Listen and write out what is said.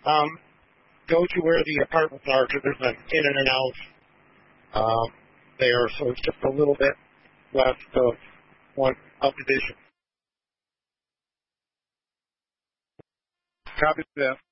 go to where the apartments are, because there's an in and out there, so it's just a little bit west of Division. Copy that.